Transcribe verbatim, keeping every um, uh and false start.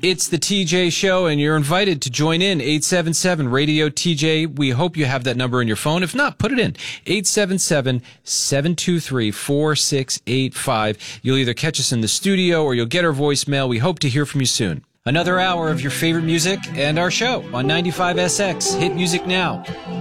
It's the T J Show, and you're invited to join in. eight seven seven radio T J. We hope you have that number in your phone. If not, put it in. eight seven seven, seven two three, four six eight five. You'll either catch us in the studio or you'll get our voicemail. We hope to hear from you soon. Another hour of your favorite music and our show on ninety-five S X. Hit Music Now.